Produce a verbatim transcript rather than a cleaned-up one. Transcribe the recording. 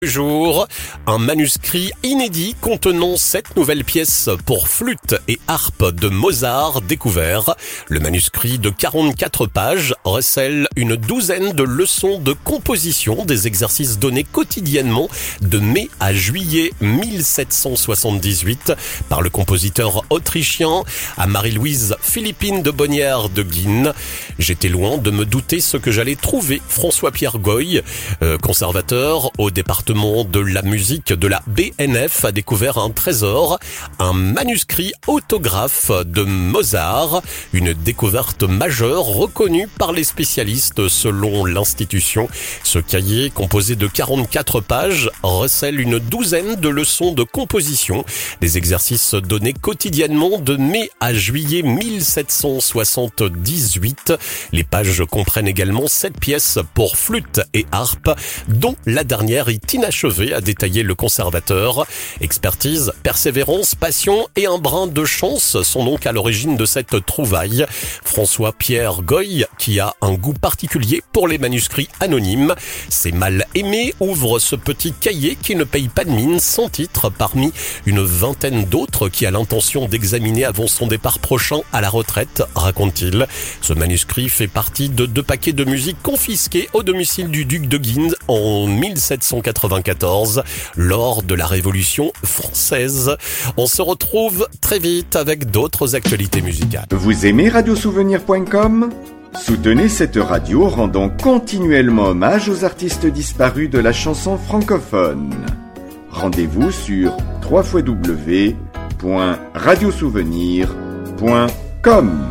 Jour, un manuscrit inédit contenant sept nouvelles pièces pour flûte et harpe de Mozart découvert. Le manuscrit de quarante-quatre pages recèle une douzaine de leçons de composition des exercices donnés quotidiennement de mai à juillet mille sept cent soixante-dix-huit par le compositeur autrichien à Marie-Louise Philippine de Bonnière de Guines. J'étais loin de me douter ce que j'allais trouver. François-Pierre Goy, euh, conservateur au département de la musique de la B N F, a découvert un trésor, un manuscrit autographe de Mozart, une découverte majeure reconnue par les spécialistes selon l'institution. Ce cahier, composé de quarante-quatre pages, recèle une douzaine de leçons de composition, des exercices donnés quotidiennement de mai à juillet mille sept cent soixante-dix-huit. Les pages comprennent également sept pièces pour flûte et harpe, dont la dernière est inachevée, a détaillé le conservateur. Expertise, persévérance, passion et un brin de chance sont donc à l'origine de cette trouvaille. François-Pierre Goy, qui a un goût particulier pour les manuscrits anonymes, ses mal aimés ouvre ce petit cahier qui ne paye pas de mine, sans titre, parmi une vingtaine d'autres qui a l'intention d'examiner avant son départ prochain à la retraite, raconte-t-il. Ce manuscrit fait partie de deux paquets de musique confisqués au domicile du duc de Guines en mille sept cent quatre-vingt-quatorze, lors de la Révolution française. On se retrouve très vite avec d'autres actualités musicales. Vous aimez radio souvenir point com ? Soutenez cette radio rendant continuellement hommage aux artistes disparus de la chanson francophone. Rendez-vous sur w w w point radio souvenir point com.